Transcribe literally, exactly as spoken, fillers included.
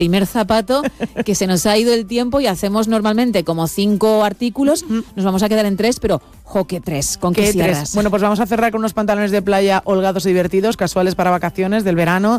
primer zapato, que se nos ha ido el tiempo y hacemos normalmente como cinco artículos, nos vamos a quedar en tres, pero jo, que tres, ¿con qué, qué cierras? Bueno, pues vamos a cerrar con unos pantalones de playa holgados y divertidos, casuales para vacaciones del verano,